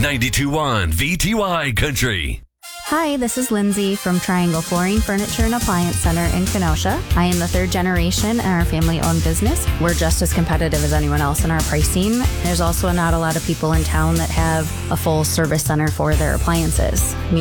92.1 VTY Country. Hi, this is Lindsay from Triangle Flooring, Furniture, and Appliance Center in Kenosha. I am the third generation in our family-owned business. We're just as competitive as anyone else in our pricing. There's also not a lot of people in town that have a full service center for their appliances.